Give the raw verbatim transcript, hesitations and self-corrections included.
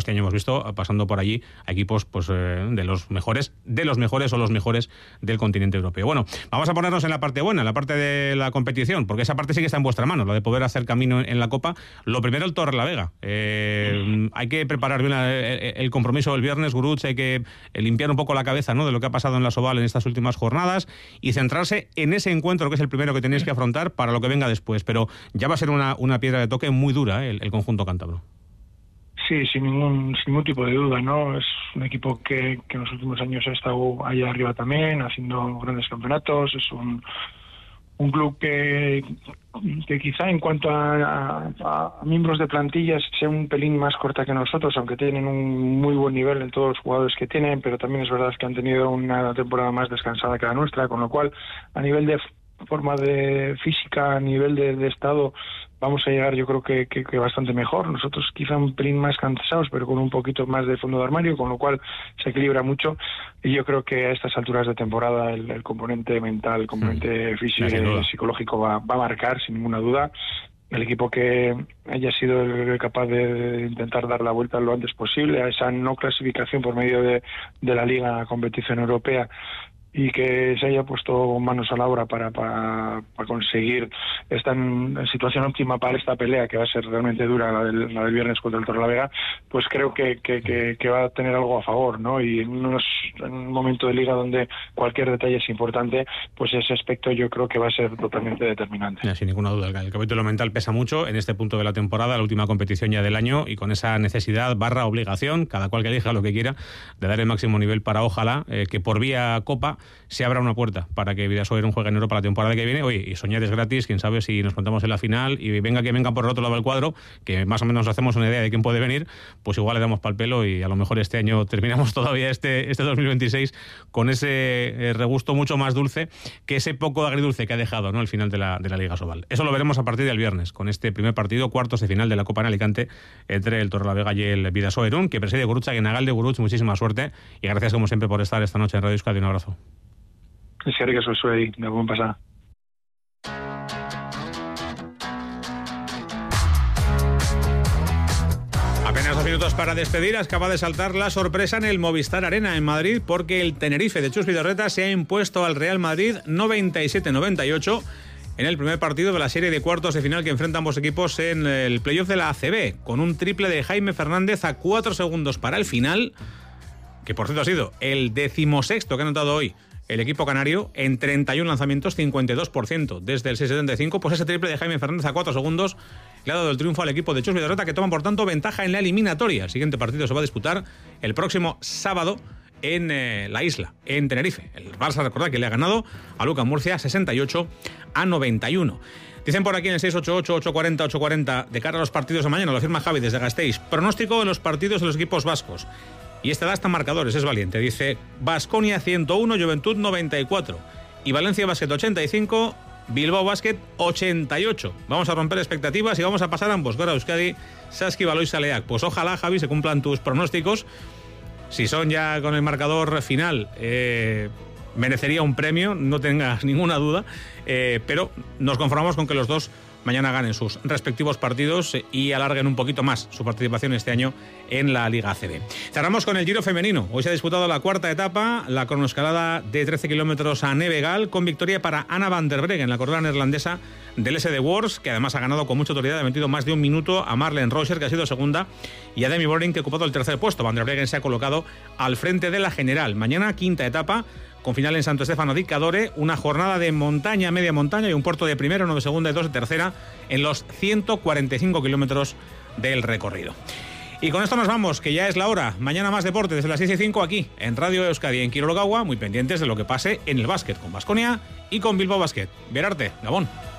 este año hemos visto pasando por allí a equipos pues eh, de los mejores, de los mejores o los mejores del continente europeo. Bueno, vamos a ponernos en la parte buena, en la parte de la competición, porque esa parte sí que está en vuestra mano, lo de poder hacer camino en la Copa. Lo primero, el Torrelavega. Eh, hay que preparar bien el, el compromiso del viernes, Guruch, hay que limpiar un poco la cabeza, ¿no?, de lo que ha pasado en la Sobal en estas últimas jornadas y centrarse en ese encuentro que es el primero que tenéis que afrontar para lo que venga después. Pero ya va a ser una, una piedra de toque muy dura, ¿eh?, el, el conjunto cántabro. Sí, sin ningún sin ningún tipo de duda, ¿no? Es un equipo que, que en los últimos años ha estado allá arriba también, haciendo grandes campeonatos. Es un, un club que, que quizá en cuanto a, a, a miembros de plantillas sea un pelín más corta que nosotros, aunque tienen un muy buen nivel en todos los jugadores que tienen, pero también es verdad que han tenido una temporada más descansada que la nuestra, con lo cual a nivel de forma de física, a nivel de, de estado, vamos a llegar yo creo que, que, que bastante mejor. Nosotros quizá un pelín más cansados, pero con un poquito más de fondo de armario, con lo cual se equilibra mucho. Y yo creo que a estas alturas de temporada el, el componente mental, el componente mm. físico y psicológico va, va a marcar sin ninguna duda. El equipo que haya sido el capaz de, de intentar dar la vuelta lo antes posible a esa no clasificación por medio de, de la Liga a competición europea, y que se haya puesto manos a la obra para, para, para conseguir estar en, en situación óptima para esta pelea, que va a ser realmente dura, la del, la del viernes contra el Torrelavega, pues creo que, que, que, que va a tener algo a favor, ¿no? Y en, unos, en un momento de liga donde cualquier detalle es importante, pues ese aspecto yo creo que va a ser totalmente determinante. Ya, sin ninguna duda, el capítulo mental pesa mucho en este punto de la temporada, la última competición ya del año, y con esa necesidad barra obligación, cada cual que elija lo que quiera, de dar el máximo nivel para, ojalá, eh, que por vía Copa se abra una puerta para que Bidasoa juegue en Europa la temporada que viene. Oye, y soñar es gratis, quién sabe si nos plantamos en la final y venga que venga por el otro lado del cuadro, que más o menos nos hacemos una idea de quién puede venir, pues igual le damos pal pelo y a lo mejor este año terminamos todavía este, este dos mil veintiséis con ese eh, regusto mucho más dulce que ese poco agridulce que ha dejado, ¿no?, el final de la, de la Liga Sobal. Eso lo veremos a partir del viernes, con este primer partido, cuartos de final de la Copa en Alicante, entre el Torrelavega y el Bidasoa Irún, que preside Guruch Aguinagalde. Guruch, muchísima suerte y gracias como siempre por estar esta noche en Radio Euskadi. Un abrazo. Es que eso suele de buen pasar. Apenas dos minutos para despedir. Acaba de saltar la sorpresa en el Movistar Arena en Madrid, porque el Tenerife de Chus Vidorreta se ha impuesto al Real Madrid noventa y siete a noventa y ocho en el primer partido de la serie de cuartos de final que enfrentan ambos equipos en el playoff de la A C B, con un triple de Jaime Fernández a cuatro segundos para el final, que por cierto ha sido el decimosexto que ha anotado hoy el equipo canario en treinta y uno lanzamientos, cincuenta y dos por ciento desde el seis setenta y cinco. Pues ese triple de Jaime Fernández a cuatro segundos le ha dado el triunfo al equipo de Chus Vidorreta, que toma por tanto ventaja en la eliminatoria. El siguiente partido se va a disputar el próximo sábado en eh, la isla, en Tenerife. El Barça, recordad que le ha ganado a Lucas Murcia sesenta y ocho a noventa y uno. Dicen por aquí en el seis ocho ocho, ocho cuatro cero, ocho cuatro cero, de cara a los partidos de mañana, lo firma Javi desde Gasteiz. Pronóstico de los partidos de los equipos vascos. Y esta da hasta marcadores, es valiente. Dice Baskonia ciento uno, Juventud noventa y cuatro. Y Valencia Basket ochenta y cinco, Bilbao Basket ochenta y ocho. Vamos a romper expectativas y vamos a pasar ambos. Gora Euskadi, Saski Baloisa Leak. Pues ojalá, Javi, se cumplan tus pronósticos. Si son ya con el marcador final, eh, merecería un premio, no tengas ninguna duda. Eh, pero nos conformamos con que los dos mañana ganen sus respectivos partidos y alarguen un poquito más su participación este año en la Liga A C B. Cerramos con el Giro femenino. Hoy se ha disputado la cuarta etapa, la cronoescalada de trece kilómetros a Nevegal, con victoria para Anna van der Breggen, la corredora neerlandesa del S D Wars, que además ha ganado con mucha autoridad, ha metido más de un minuto a Marlene Rocher, que ha sido segunda, y a Demi Vollering, que ha ocupado el tercer puesto. Van der Breggen se ha colocado al frente de la general. Mañana, quinta etapa, con final en Santo Stefano di Cadore, una jornada de montaña, media montaña y un puerto de primera, uno de segunda y dos de tercera en los ciento cuarenta y cinco kilómetros del recorrido. Y con esto nos vamos, que ya es la hora. Mañana más deporte desde las seis y cinco aquí en Radio Euskadi en Kirologagua, muy pendientes de lo que pase en el básquet con Baskonia y con Bilbao Basket. Berarte, Gabón.